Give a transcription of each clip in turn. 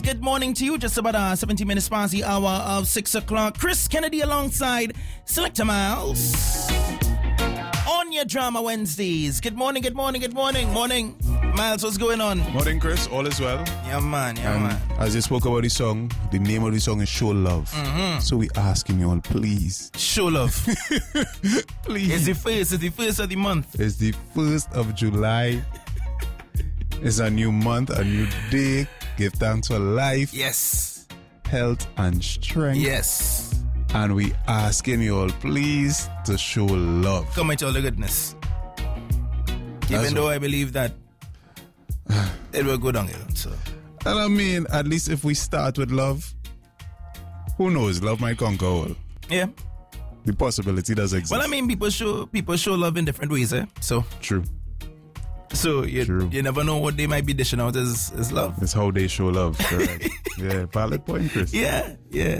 good morning to you. Just about 17 minutes past the hour of 6 o'clock. Chris Kennedy alongside Selector Miles on your Drama Wednesdays. Good morning. Morning. Miles, what's going on? Morning, Chris. All is well. Yeah, man. As you spoke about the song, the name of the song is Show Love. Mm-hmm. So we asking you all, please. Show love. Please. It's the first of the month. It's the 1st of July. It's a new month, a new day. Give thanks for life. Yes. Health and strength. Yes. And we asking you all, please, to show love. Come with all the goodness. Even though I believe that it will go downhill. So. And I mean, at least if we start with love, who knows? Love might conquer all. Yeah. The possibility does exist. Well, I mean, people show love in different ways, eh? So. True. So you never know what they might be dishing out as love. It's how they show love. Correct. Yeah, valid point, Chris. Yeah.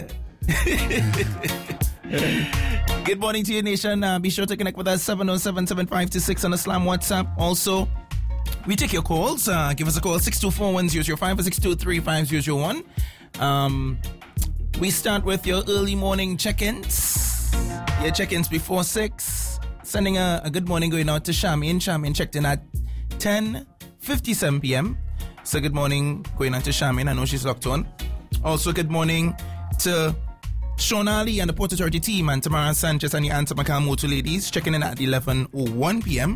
Good morning to your nation. Be sure to connect with us 707-7526 on the Slam WhatsApp. Also, we take your calls. Give us a call 624-1005 or 623-5001. We start with your early morning check-ins. Your check-ins before 6. Sending a good morning going out to Shamin. Shamin checked in at 10:57 p.m. So good morning going out to Shamin. I know she's locked on. Also good morning to Sean Ali and the Port Authority team and Tamara Sanchez and the Anta Makamoto ladies checking in at 11:01 p.m.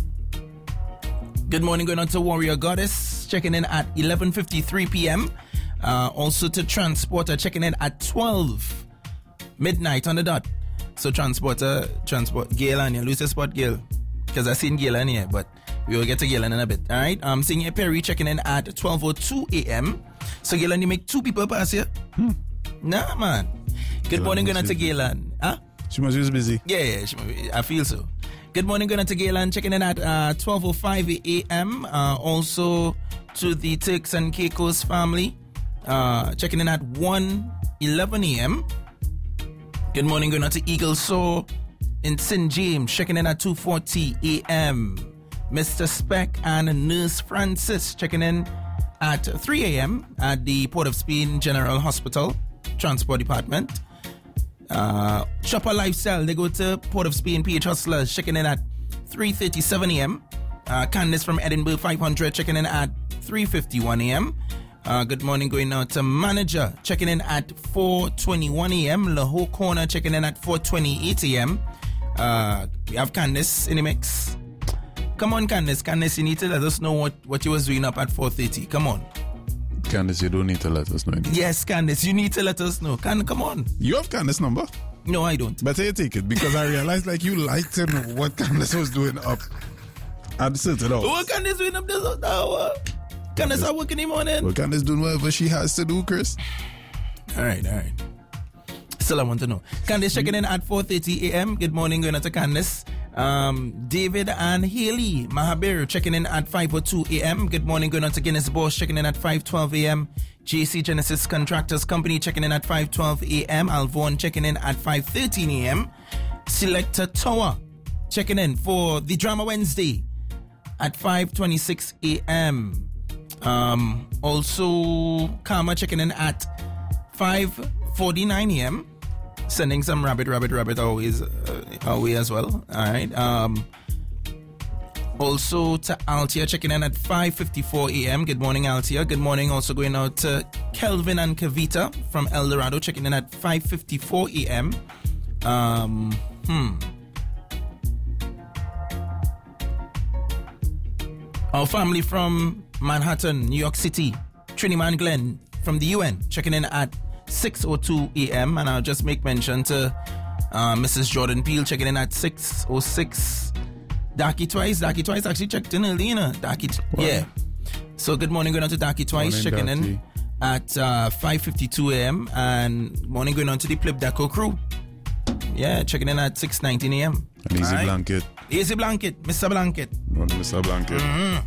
Good morning going on to Warrior Goddess checking in at 11:53 p.m. Also to Transporter checking in at 12 midnight on the dot. So transport Gail and you lose your spot, Gail, because I seen Gail in here, but we will get to Gail in a bit. All right. Seeing Perry checking in at 12:02 a.m. So Gail, you make 2 people pass here. Nah, man. Good morning, going to Gaylan. Huh? She must be busy. Yeah, I feel so. Good morning, going to Gaylan, checking in at 12:05 a.m. Also to the Turks and Caicos family, checking in at 1:11 a.m. Good morning, going to Eagle Soar in St. James, checking in at 2:40 a.m. Mr. Speck and Nurse Francis checking in at 3 a.m. at the Port of Spain General Hospital Transport Department. Shopper Lifestyle, they go to Port of Spain PH Hustlers checking in at 3:37 a.m. Candice from Edinburgh 500 checking in at 3:51 a.m. Good morning going out to Manager checking in at 4:21 a.m. Lahore Corner checking in at 4:28 a.m. We have Candice in the mix. Come on, Candice, you need to let us know what you was doing up at 4:30. Come on. Candice, you don't need to let us know. Yes, Candice, you need to let us know. Come on. You have Candice number? No, I don't. Better you take it, because I realized you liked to know what Candice was doing up at certain hours. What Candice doing up this hour? Candice are working in the morning. Well, Candice doing whatever she has to do, Chris. All right. Still, I want to know. Candice checking in at 4:30 a.m. Good morning, going out to Candice. David and Haley Mahabir checking in at 5:02 a.m. Good morning, going on to Guinness Boss checking in at 5:12 a.m. JC Genesis Contractors Company checking in at 5:12 a.m. Alvon checking in at 5:13 a.m. Selector Tower checking in for the Drama Wednesday at 5:26 a.m. Also Karma checking in at 5:49 a.m. Sending some rabbit always our way as well. All right. Also to Altia checking in at 5:54 a.m. Good morning, Altia. Good morning. Also going out to Kelvin and Kavita from El Dorado checking in at 5:54 a.m. Our family from Manhattan, New York City, Triniman Glenn from the UN checking in at 6:02 a.m. and I'll just make mention to Mrs. Jordan Peel checking in at 6:06. Darky Twice actually checked in early, you know. Yeah. So good morning going on to Darky Twice checking in at 5:52 a.m. and morning going on to the Plib Deco crew. Yeah, checking in at 6:19 a.m. An easy blanket. Easy blanket, Mr. Blanket. Not Mr. Blanket.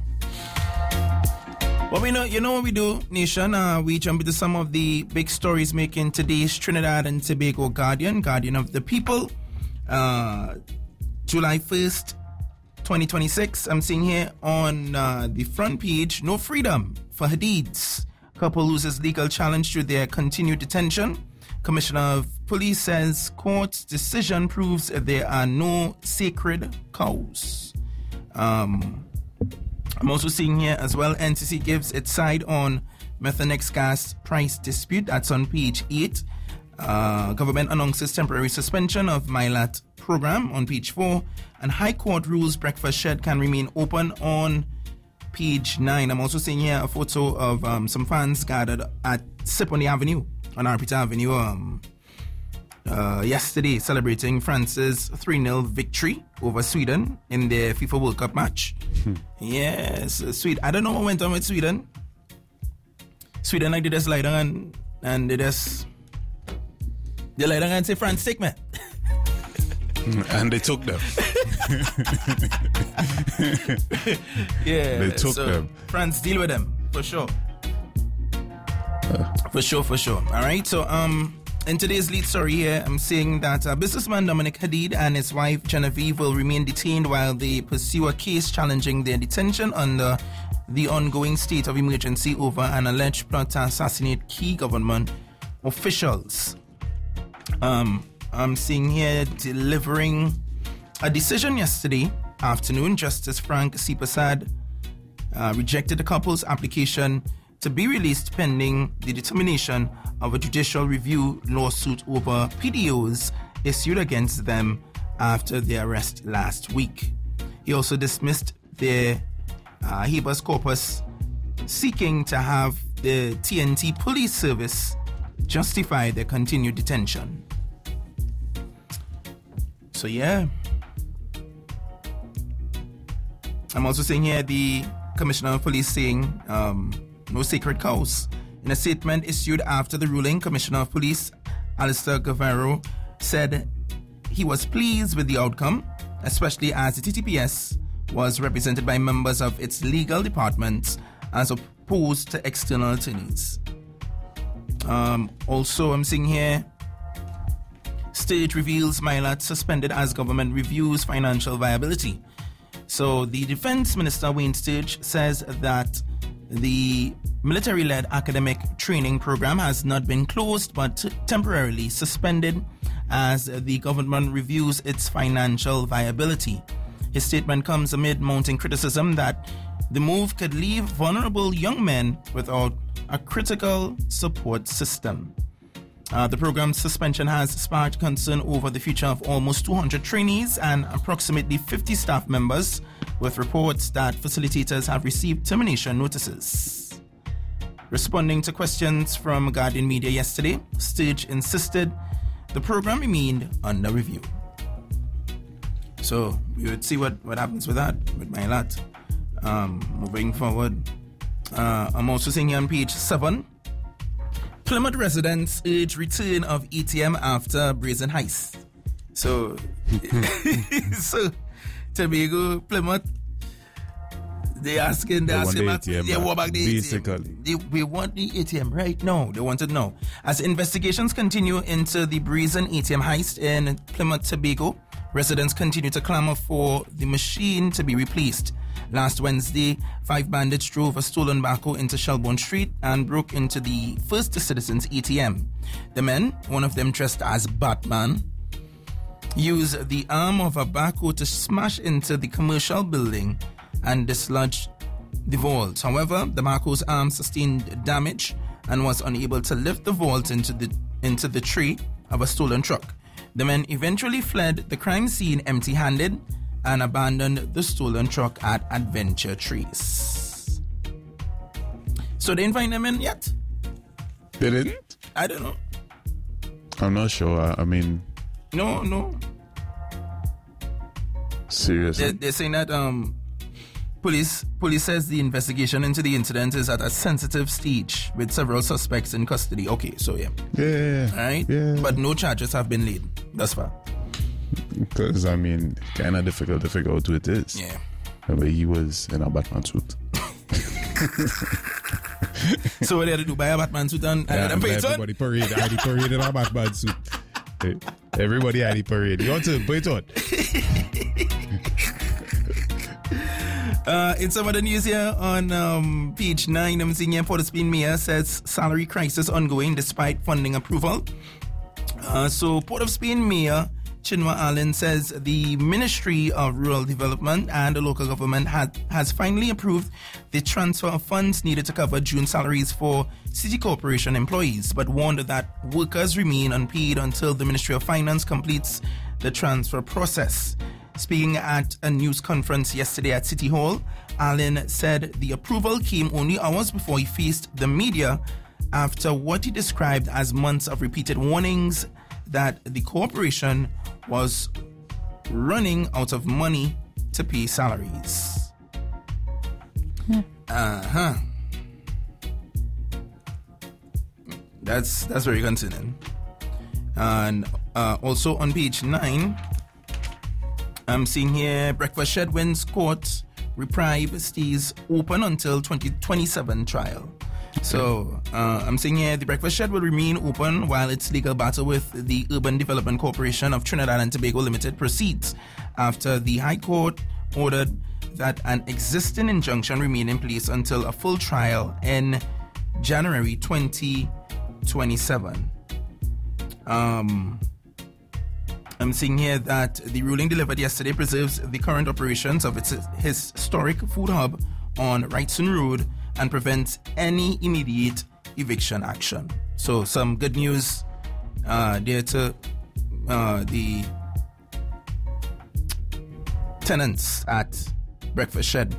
Well, you know what we do, Nation? We jump into some of the big stories making today's Trinidad and Tobago Guardian of the People. July 1st, 2026. I'm seeing here on the front page, no freedom for Hadid's Couple loses legal challenge to their continued detention. Commissioner of Police says court's decision proves there are no sacred cows. I'm also seeing here as well, NCC gives its side on Methanex gas price dispute. That's on page 8. Government announces temporary suspension of MILAT program on page 4. And High Court rules breakfast shed can remain open on page 9. I'm also seeing here a photo of some fans gathered at Sip on the Avenue, on Arpita Avenue, yesterday, celebrating France's 3-0 victory over Sweden in their FIFA World Cup match. Yes, Sweden. I don't know what went on with Sweden. Sweden like they just lie down and they lie down and say, France, take me. And they took them. Yeah, they took them. France, deal with them, for sure. For sure. All right, so in today's lead story here, I'm seeing that businessman Dominic Hadid and his wife Genevieve will remain detained while they pursue a case challenging their detention under the ongoing state of emergency over an alleged plot to assassinate key government officials. I'm seeing here delivering a decision yesterday afternoon. Justice Frank C. Prasad rejected the couple's application to be released pending the determination of a judicial review lawsuit over PDOs issued against them after their arrest last week. He also dismissed their habeas corpus seeking to have the TNT police service justify their continued detention. So yeah, I'm also seeing here the Commissioner of Police saying no sacred cows. In a statement issued after the ruling, Commissioner of Police Alistair Guerrero said he was pleased with the outcome, especially as the TTPS was represented by members of its legal departments as opposed to external attorneys. Also, I'm seeing here, Stage reveals MILAT suspended as government reviews financial viability. So the Defense Minister Wayne Stage says that the military-led academic training program has not been closed but temporarily suspended as the government reviews its financial viability. His statement comes amid mounting criticism that the move could leave vulnerable young men without a critical support system. The program's suspension has sparked concern over the future of almost 200 trainees and approximately 50 staff members, with reports that facilitators have received termination notices. Responding to questions from Guardian Media yesterday, Stage insisted the program remained under review. So we would see what happens with that, with MILAT. Moving forward, I'm also seeing here on page 7, Plymouth residents urge return of ATM after brazen heist. So, Tobago, Plymouth, they asking back the ATM. We want the ATM right now. They want it now. As investigations continue into the brazen ATM heist in Plymouth, Tobago, residents continue to clamor for the machine to be replaced. Last Wednesday, 5 bandits drove a stolen backhoe into Shelbourne Street and broke into the First Citizens ATM. The men, one of them dressed as Batman, used the arm of a backhoe to smash into the commercial building and dislodge the vault. However, the backhoe's arm sustained damage and was unable to lift the vault into the tray of a stolen truck. The men eventually fled the crime scene empty-handed and abandoned the stolen truck at Adventure Trees. So they didn't find them in yet? They didn't? I don't know. I'm not sure. I mean... No. Seriously? They're saying that police says the investigation into the incident is at a sensitive stage with several suspects in custody. Okay, so yeah. Yeah. All right? Yeah. But no charges have been laid thus far. Because, I mean, kind of difficult to figure out who it is. Yeah. But he was in a Batman suit. So what they had to do? Buy a Batman suit and pay it on? Everybody parade. ID parade in a Batman suit. Everybody ID parade. You want to put it on? In some other news here on page 9, I'm seeing here Port of Spain Mayor says salary crisis ongoing despite funding approval. So Port of Spain Mayor Chinua Allen says the Ministry of Rural Development and the local government has finally approved the transfer of funds needed to cover June salaries for City Corporation employees, but warned that workers remain unpaid until the Ministry of Finance completes the transfer process. Speaking at a news conference yesterday at City Hall, Allen said the approval came only hours before he faced the media after what he described as months of repeated warnings that the corporation was running out of money to pay salaries. That's very concerning. And also on page 9, I'm seeing here Breakfast Shed wins court reprieve stays open until 2027 trial. So I'm saying here the Breakfast Shed will remain open while its legal battle with the Urban Development Corporation of Trinidad and Tobago Limited proceeds after the High Court ordered that an existing injunction remain in place until a full trial in January 2027. I'm seeing here that the ruling delivered yesterday preserves the current operations of its historic food hub on Wrightson Road and prevents any immediate eviction action. So some good news there to the tenants at Breakfast Shed.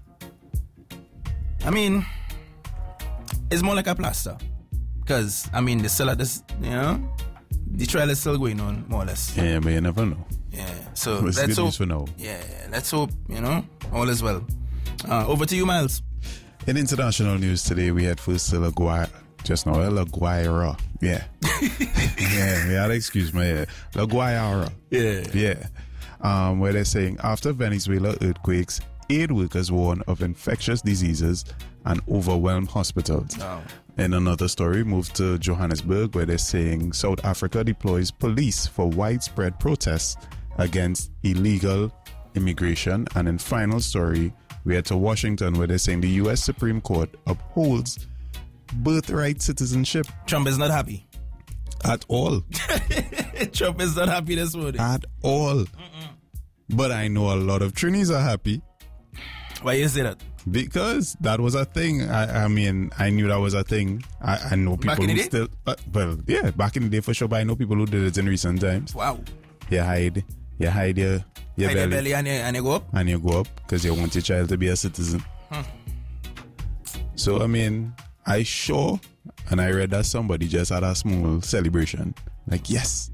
I mean, it's more like a plaster. Because, I mean, they're still at this, the trial is still going on, more or less. Yeah, but you never know. Yeah, so let's hope. news for now. Yeah, let's hope, all is well. Over to you, Miles. In international news today, we had first to LaGuardia. Just now, LaGuardia. Yeah. Yeah, excuse me. Yeah. LaGuardia. Yeah. Where they're saying, after Venezuela earthquakes, aid workers warn of infectious diseases and overwhelmed hospitals. Oh. In another story, moved to Johannesburg, where they're saying South Africa deploys police for widespread protests against illegal immigration. And in final story, we head to Washington, where they're saying the U.S. Supreme Court upholds birthright citizenship. Trump is not happy. At all. Trump is not happy this morning. At all. But I know a lot of Trinis are happy. Why you say that? Because that was a thing. I mean, I knew that was a thing. I know people back in the who day? still... yeah, back in the day for sure, but I know people who did it in recent times. Wow. You hide your Hide belly and you go up? and you go up because you want your child to be a citizen. So, I mean, I sure, and I read that somebody just had a small celebration. Like, yes.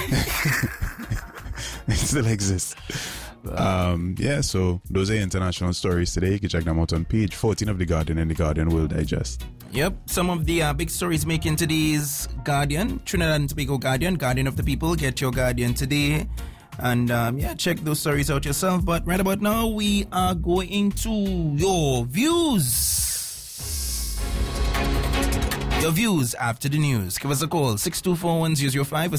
It still exists. Yeah, so those are international stories today. You can check them out on page 14 of The Guardian and The Guardian World Digest. Yep, some of the big stories making today's Guardian, Trinidad and Tobago Guardian, Guardian of the People. Get your Guardian today. And check those stories out yourself. But right about now, we are going to your views. Your views after the news. Give us a call, 624-1005 or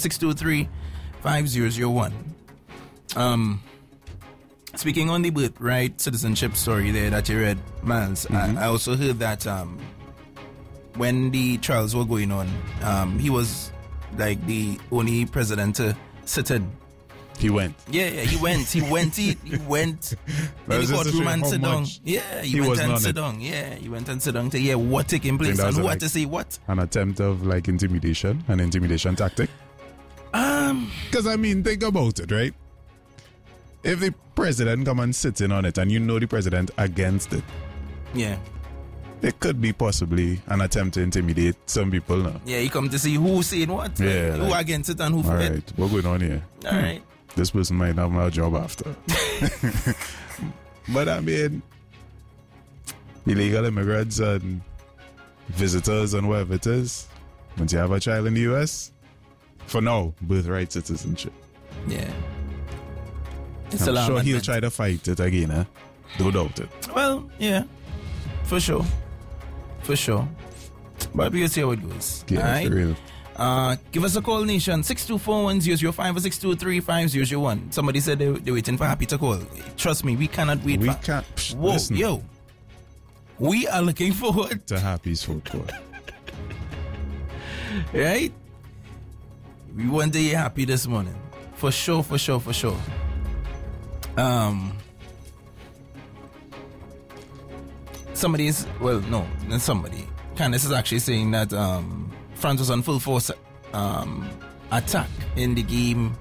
623-5001. Speaking on the birthright citizenship story there that you read, Miles, I also heard that when the trials were going on, he was like the only president to sit in. He went. Yeah, he went. He went in the courtroom and sit down. Yeah, he went and sit down. Yeah, he went and sit down to hear what taking place and who had to say what. An attempt of like intimidation, an intimidation tactic. Because I mean, think about it, right? If the president come and sits in on it and you know the president against it, yeah, it could be possibly an attempt to intimidate some people now. Yeah, he come to see who saying what, yeah, who against it and who for it. Alright, what's going on here? Alright. This person might have my job after. But I mean, illegal immigrants and visitors and whatever it is, once you have a child in the US, for now, birthright citizenship. Yeah. I'm sure he'll try to fight it again, eh? Don't doubt it. Well, yeah. For sure. But we'll see how it goes. Yeah, all right? for real. Give us a call, Nation. 624-1005 or 623-5001. Somebody said they're waiting for Happy to call. Trust me, we cannot wait. We can't. Whoa, listen. yo. We are looking forward To Happy's football. right? We want to hear Happy this morning. For sure. Candace is actually saying that France was on full force attack in the game.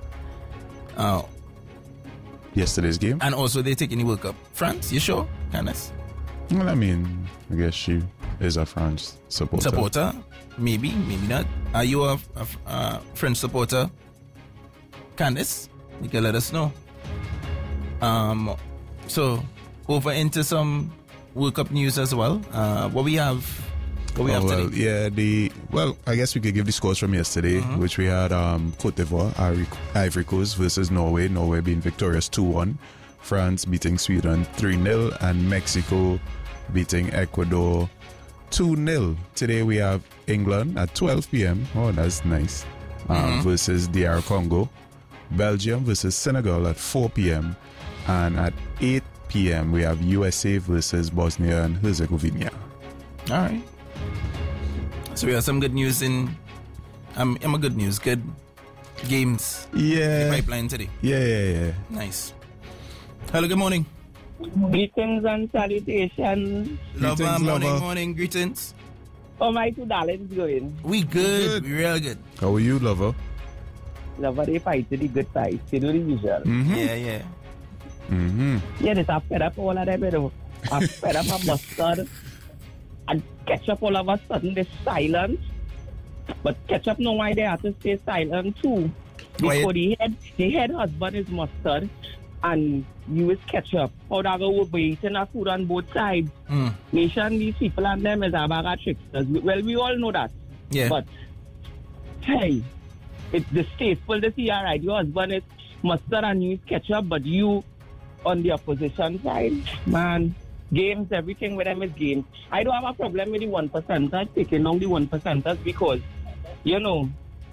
Yesterday's game? And also they're taking the World Cup. France, you sure, Candace? Well, I mean, I guess she is a France supporter. Maybe not. Are you a French supporter? Candace, you can let us know. So over into some World Cup news as well. What we have today? I guess we could give the scores from yesterday, which we had Cote d'Ivoire, Ivory Coast versus Norway. Norway being victorious 2-1. France beating Sweden 3-0, and Mexico beating Ecuador 2-0. Today we have England at 12 p.m. Oh, that's nice. Versus DR Congo. Belgium versus Senegal at 4 p.m. And at 8 p.m. we have USA versus Bosnia and Herzegovina. All right. So we have some good news in. Good games. Yeah. In the pipeline today. Yeah. Nice. Hello. Good morning. Greetings and salutations. Lover, Lover. morning. Greetings. How my two darlings going? We good. We real good. How are you, lover? Lover, they fight to the good side. You know the usual. Yeah. Yeah, there's a fed up all of them, you know. A fed up of mustard. And ketchup all of a sudden, they're silent. But ketchup know why they have to stay silent too. Because the head husband is mustard and you is ketchup. How that go be eating a food on both sides. Nation, these people and them is a bag of tricksters. Well, we all know that. Yeah. But, hey, it's distasteful to see, alright, your husband is mustard and you is ketchup, but you on the opposition side, man, games, everything with them is games. I don't have a problem with the 1%ers, taking down the 1%ers because, you know,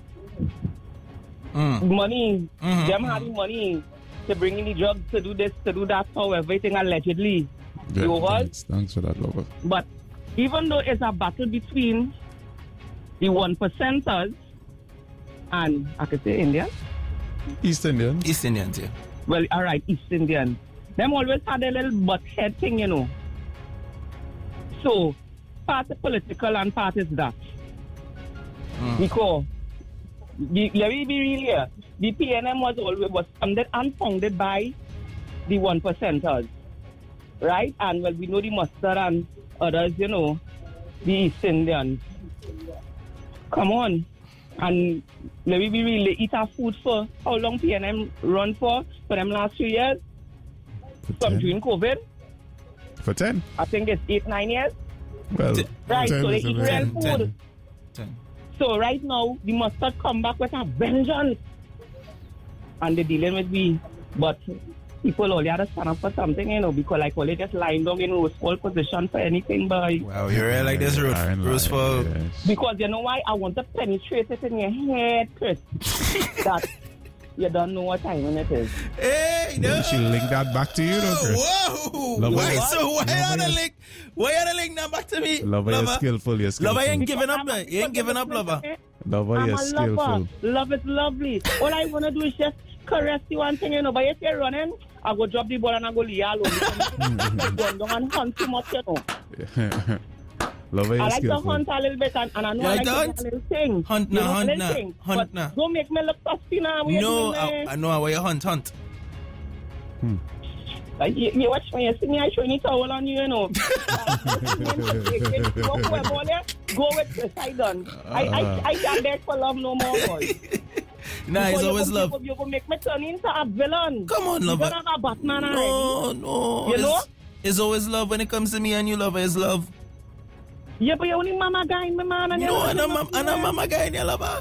money, them having money to bring in the drugs, to do this, to do that, so everything allegedly. Yeah, thanks for that, lover. But even though it's a battle between the 1%ers and, I could say, Indians? East Indians, yeah. Well, all right, East Indian. Them always had a little butt head thing, you know. So, part is political and part is that. Because, let me be real here, the PNM was funded and founded by the 1%ers, right? And, well, we know the mustard and others, you know, the East Indians. Come on. And let me be real, they eat our food for how long PNM run for them last 2 years? From during COVID? For 10? I think it's 8-9 years. Well, right, so they eat real food. 10. So right now, the mustard come back with a vengeance. And they're dealing with me. But people only have to stand up for something, you know, because like all they just lying down in Rosefall position for anything, boy. Wow, you're really like this, Rosefall. Yes. Because you know why? I want to penetrate it in your head, Chris. That you don't know what time it is. Hey, no. She linked that back to you, though, Chris. Whoa! Lover, Why are the link now back to me? Lover, you're skillful. Lover, you ain't giving up, man. You ain't giving up, lover. Lover, you're skillful. Lover. Love is lovely. All I want to do is just caress you one thing, you know. But if you're running, I go drop the ball and I go lay alone. And hunt too much, you know. Lover, you're I like skillful. to hunt a little bit and I know I like to do a little thing. Hunt now. Don't make me look thirsty now. No, I know how you hunt. You watch me, you see me, I show you towel on you, you know. Go with the side on. I can't beg for love no more, boy. Nah, it's always love. You go make me turn into a villain. Come on, lover. You're not a Batman, No. You know? It's always love when it comes to me and you, lover. It's love. Yeah, but you're only mama guy in my man. And no, I'm a mama guy in your lover.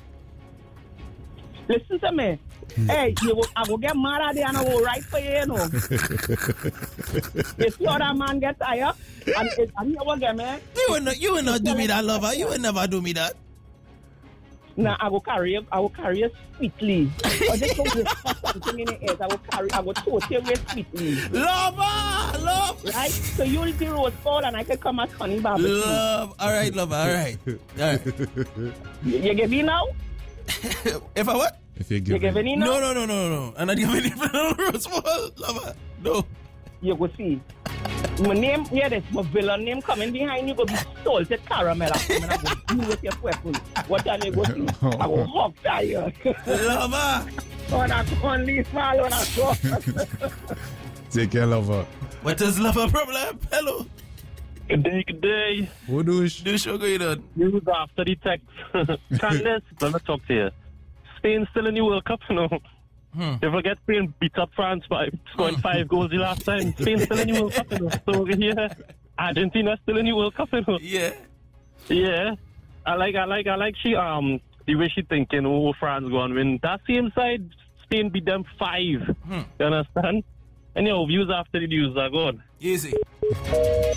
Listen to me. Hey, I will get mad at you and I will write for you, you know. If the other man gets tired, and you will get me. You will not do me that, lover. You will never do me that. Nah, I will carry you sweetly. I just don't whisper something in the air. I will toast you very sweetly. Love. Right? So you'll be rose ball and I can come as honey barbecue. Love. All right, lover. All right. You give me now? If I what? If you You give me now? No. I'm not giving you no rose ball, lover. No. You go see. My name, hear this, my villain name coming behind you, go be salted caramel. I'm going to deal with your weapon. What are you going to do? I will hog that you. Lover. Oh, that's only small on that show. Take care, lover. What is lover problem? Hello. Good day. Who douche? Douche, what going on? News after the text. Candace, let me talk to you. Spain still in the World Cup, you know. Don't forget Spain beat up France by scoring 5 goals the last time. Spain still in the World Cup, you know. So over here, Argentina still in the World Cup, you know. Yeah. Yeah. I like she the way she thinking, oh, France going to win. That same side, Spain beat them 5. You understand? And your views after the news are gone. Easy.